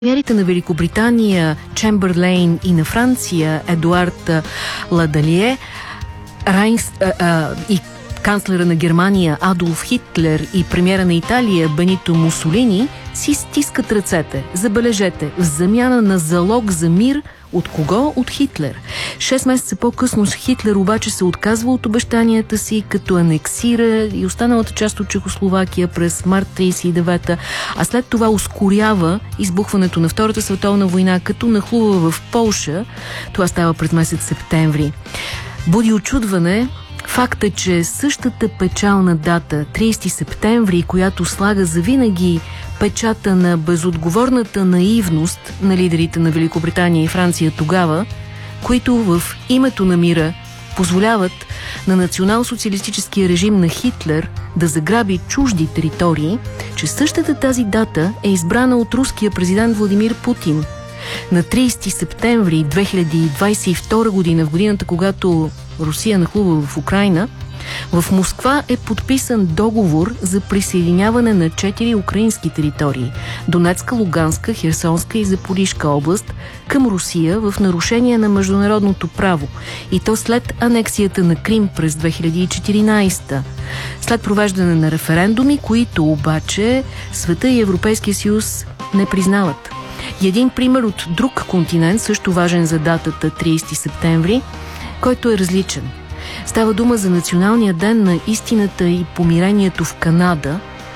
Премиерите на Великобритания Чемберлейн и на Франция Едуард Ладалие и канцлера на Германия Адолф Хитлер и премиера на Италия Бенито Мусолини си стискат ръцете. Забележете, в замяна на залог за мир. От кого? От Хитлер. 6 месеца по-късно Хитлер обаче се отказва от обещанията си, като анексира и останалата част от Чехословакия през март 1939, а след това ускорява избухването на Втората световна война, като нахлува в Полша. Това става през месец септември. Буди очудване факта, че същата печална дата, 30 септември, която слага завинаги печата на безотговорната наивност на лидерите на Великобритания и Франция тогава, които в името на мира позволяват на национал-социалистическия режим на Хитлер да заграби чужди територии, че същата тази дата е избрана от руския президент Владимир Путин. На 30 септември 2022 година, в годината, когато Русия нахлува в Украйна, в Москва е подписан договор за присъединяване на 4 украински територии – Донецка, Луганска, Херсонска и Запорижка област към Русия в нарушение на международното право. И то след анексията на Крим през 2014. След провеждане на референдуми, които обаче света и Европейския съюз не признават. И един пример от друг континент, също важен за датата 30 септември, който е различен. Става дума за Националния ден на истината и помирението в Канада,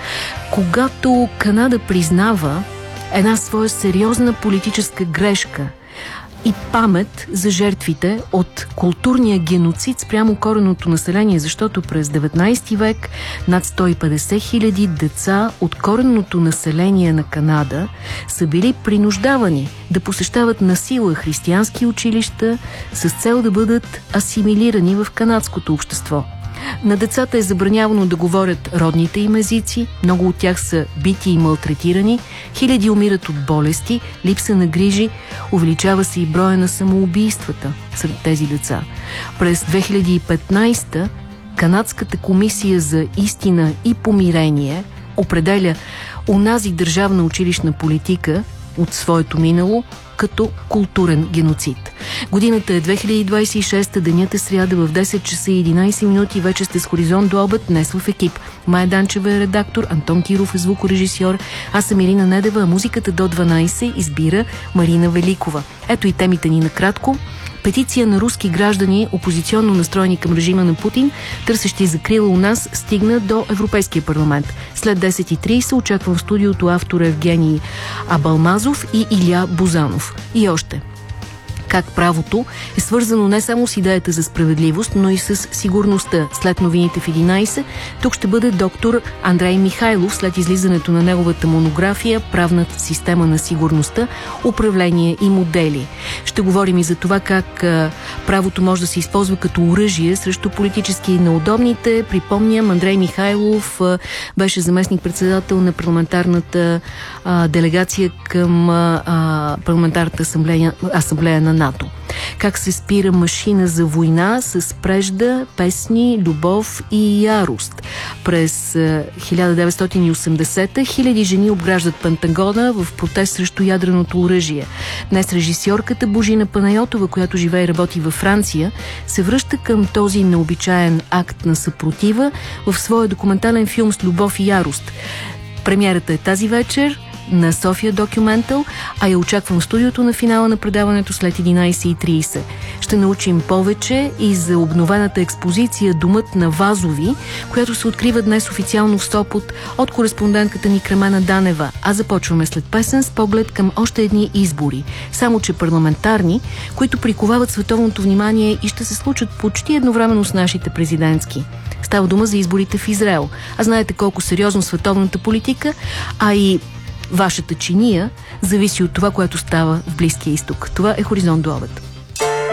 когато Канада признава една своя сериозна политическа грешка и памет за жертвите от културния геноцид спрямо кореното население, защото през 19 век над 150 хиляди деца от коренното население на Канада са били принуждавани да посещават насила християнски училища с цел да бъдат асимилирани в канадското общество. На децата е забранявано да говорят родните им езици, много от тях са бити и малтретирани, хиляди умират от болести, липса на грижи, увеличава се и броя на самоубийствата сред тези деца. През 2015 Канадската комисия за истина и помирение определя онази държавна училищна политика от своето минало като културен геноцид. Годината е 2026, денят е сряда в 10 часа и 11 минути. Вече сте с Хоризонт до обед, днес в екип. Майя Данчева е редактор, Антон Киров е звукорежисьор, аз съм Ирина Недева, а музиката до 12 избира Марина Великова. Ето и темите ни накратко. Петиция на руски граждани, опозиционно настроени към режима на Путин, търсещи закрила у нас, стигна до Европейския парламент. След 10:30 очаквам в студиото автора Евгений Абалмазов и Иля Бозанов. И още. Как правото е свързано не само с идеята за справедливост, но и с сигурността. След новините в 11, тук ще бъде доктор Андрей Михайлов след излизането на неговата монография «Правната система на сигурността, управление и модели». Ще говорим и за това как правото може да се използва като оръжие срещу политически неудобните. Припомням, Андрей Михайлов беше заместник-председател на парламентарната делегация към парламентарната асамблея на НАТО. Как се спира машина за война с прежда, песни, любов и ярост. През 1980 хиляди жени обграждат Пентагона в протест срещу ядреното оръжие. Днес режисьорката Божина Панайотова, която живее и работи във Франция, се връща към този необичаен акт на съпротива в своя документален филм с любов и ярост. Премиерата е тази вечер на София Докюментал, а я очаквам в студиото на финала на предаването след 11:30. Ще научим повече и за обновената експозиция Домът на Вазови, която се открива днес официално в Сопот от кореспондентката ни Кремена Данева. А започваме след песен с поглед към още едни избори. Само че парламентарни, които приковават световното внимание и ще се случат почти едновременно с нашите президентски. Става дума за изборите в Израел. А знаете колко сериозно световната политика, а и вашата чиния зависи от това, което става в Близкия изток. Това е Хоризонт до обед.